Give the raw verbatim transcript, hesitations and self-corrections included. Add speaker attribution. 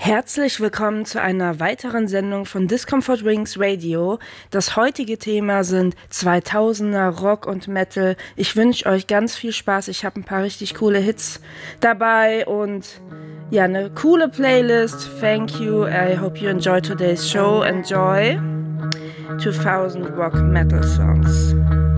Speaker 1: Herzlich willkommen zu einer weiteren Sendung von Discomfort Wings Radio. Das heutige Thema sind zweitausender Rock und Metal. Ich wünsche euch ganz viel Spaß. Ich habe ein paar richtig coole Hits dabei und ja, eine coole Playlist. Thank you. I hope you enjoy today's show. Enjoy two thousand Rock Metal Songs.